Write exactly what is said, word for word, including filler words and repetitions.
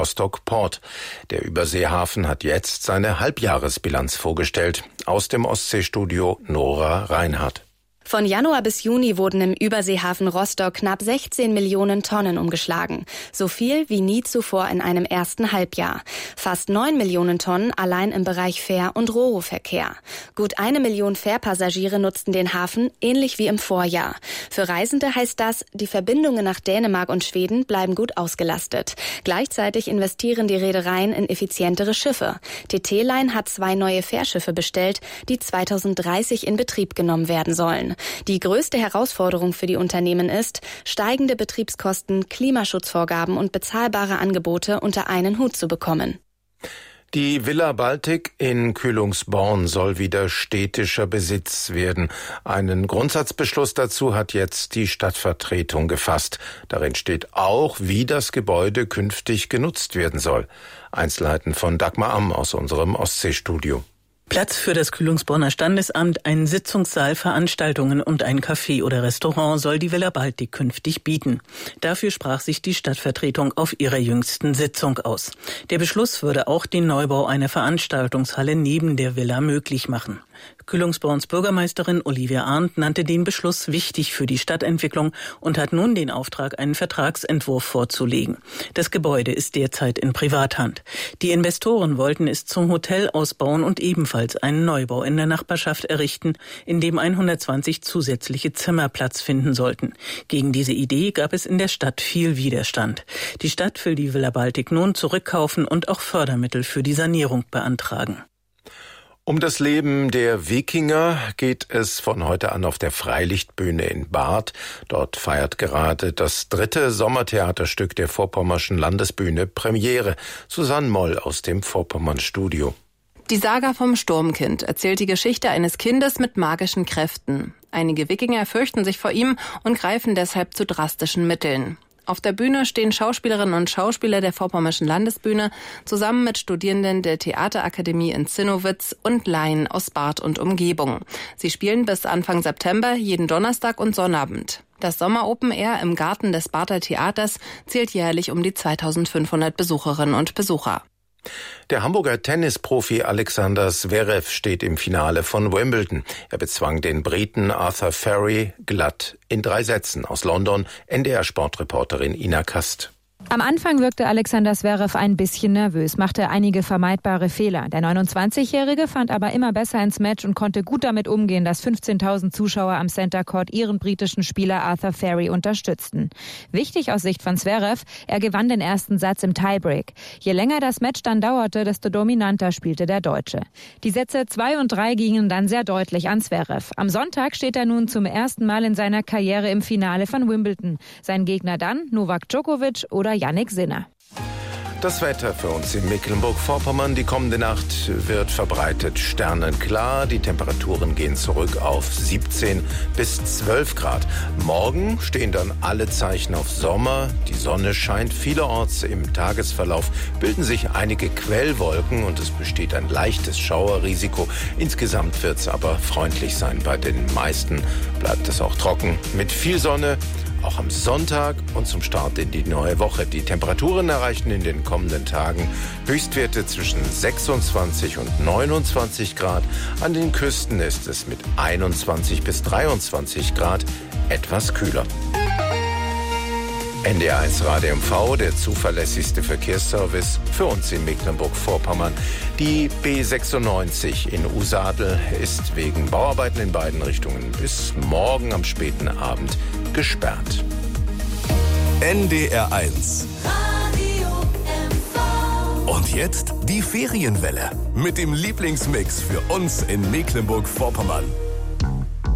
Rostock Port. Der Überseehafen hat jetzt seine Halbjahresbilanz vorgestellt. Aus dem Ostseestudio Nora Reinhardt. Von Januar bis Juni wurden im Überseehafen Rostock knapp sechzehn Millionen Tonnen umgeschlagen. So viel wie nie zuvor in einem ersten Halbjahr. Fast neun Millionen Tonnen allein im Bereich Fähr- und Ro-Ro-Verkehr. Gut eine Million Fährpassagiere nutzten den Hafen, ähnlich wie im Vorjahr. Für Reisende heißt das, die Verbindungen nach Dänemark und Schweden bleiben gut ausgelastet. Gleichzeitig investieren die Reedereien in effizientere Schiffe. T T-Line hat zwei neue Fährschiffe bestellt, die zweitausenddreißig in Betrieb genommen werden sollen. Die größte Herausforderung für die Unternehmen ist, steigende Betriebskosten, Klimaschutzvorgaben und bezahlbare Angebote unter einen Hut zu bekommen. Die Villa Baltic in Kühlungsborn soll wieder städtischer Besitz werden. Einen Grundsatzbeschluss dazu hat jetzt die Stadtvertretung gefasst. Darin steht auch, wie das Gebäude künftig genutzt werden soll. Einzelheiten von Dagmar Amm aus unserem Ostseestudio. Platz für das Kühlungsborner Standesamt, einen Sitzungssaal, Veranstaltungen und ein Café oder Restaurant soll die Villa Baltic künftig bieten. Dafür sprach sich die Stadtvertretung auf ihrer jüngsten Sitzung aus. Der Beschluss würde auch den Neubau einer Veranstaltungshalle neben der Villa möglich machen. Kühlungsborns Bürgermeisterin Olivia Arndt nannte den Beschluss wichtig für die Stadtentwicklung und hat nun den Auftrag, einen Vertragsentwurf vorzulegen. Das Gebäude ist derzeit in Privathand. Die Investoren wollten es zum Hotel ausbauen und ebenfalls einen Neubau in der Nachbarschaft errichten, in dem hundertzwanzig zusätzliche Zimmer Platz finden sollten. Gegen diese Idee gab es in der Stadt viel Widerstand. Die Stadt will die Villa Baltic nun zurückkaufen und auch Fördermittel für die Sanierung beantragen. Um das Leben der Wikinger geht es von heute an auf der Freilichtbühne in Barth. Dort feiert gerade das dritte Sommertheaterstück der Vorpommerschen Landesbühne Premiere. Susanne Moll aus dem Vorpommern-Studio. Die Saga vom Sturmkind erzählt die Geschichte eines Kindes mit magischen Kräften. Einige Wikinger fürchten sich vor ihm und greifen deshalb zu drastischen Mitteln. Auf der Bühne stehen Schauspielerinnen und Schauspieler der Vorpommerschen Landesbühne zusammen mit Studierenden der Theaterakademie in Zinnowitz und Laien aus Barth und Umgebung. Sie spielen bis Anfang September jeden Donnerstag und Sonnabend. Das Sommer-Open Air im Garten des Barther Theaters zählt jährlich um die zweitausendfünfhundert Besucherinnen und Besucher. Der Hamburger Tennisprofi Alexander Zverev steht im Finale von Wimbledon. Er bezwang den Briten Arthur Ferry glatt in drei Sätzen. Aus London, N D R-Sportreporterin Ina Kast. Am Anfang wirkte Alexander Zverev ein bisschen nervös, machte einige vermeidbare Fehler. Der neunundzwanzigjährige fand aber immer besser ins Match und konnte gut damit umgehen, dass fünfzehntausend Zuschauer am Center Court ihren britischen Spieler Arthur Ferry unterstützten. Wichtig aus Sicht von Zverev, er gewann den ersten Satz im Tiebreak. Je länger das Match dann dauerte, desto dominanter spielte der Deutsche. Die Sätze zwei und drei gingen dann sehr deutlich an Zverev. Am Sonntag steht er nun zum ersten Mal in seiner Karriere im Finale von Wimbledon. Sein Gegner dann Novak Djokovic oder Jannik Sinner. Das Wetter für uns in Mecklenburg-Vorpommern. Die kommende Nacht wird verbreitet sternenklar. Die Temperaturen gehen zurück auf siebzehn bis zwölf Grad. Morgen stehen dann alle Zeichen auf Sommer. Die Sonne scheint vielerorts. Im Tagesverlauf bilden sich einige Quellwolken und es besteht ein leichtes Schauerrisiko. Insgesamt wird es aber freundlich sein. Bei den meisten bleibt es auch trocken mit viel Sonne. Auch am Sonntag und zum Start in die neue Woche. Die Temperaturen erreichen in den kommenden Tagen Höchstwerte zwischen sechsundzwanzig und neunundzwanzig Grad. An den Küsten ist es mit einundzwanzig bis dreiundzwanzig Grad etwas kühler. N D R eins Radio M V, der zuverlässigste Verkehrsservice für uns in Mecklenburg-Vorpommern. Die B sechsundneunzig in Usadel ist wegen Bauarbeiten in beiden Richtungen bis morgen am späten Abend gesperrt. N D R eins. Und jetzt die Ferienwelle mit dem Lieblingsmix für uns in Mecklenburg-Vorpommern.